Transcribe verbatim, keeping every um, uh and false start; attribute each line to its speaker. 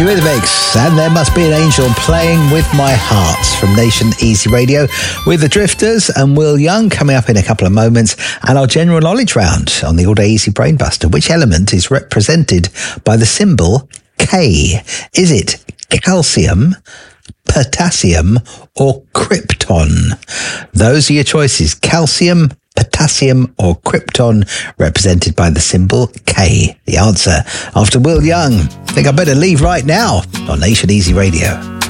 Speaker 1: Eurythmics, and There Must Be an Angel Playing With My Heart from Nation Easy Radio with the Drifters and Will Young coming up in a couple of moments, and our general knowledge round on the All Day Easy Brainbuster. Which element is represented by the symbol K? Is it calcium, potassium, or krypton? Those are your choices. Calcium, potassium, or krypton, represented by the symbol K. The answer after Will Young. I think I better leave right now on Nation Easy Radio.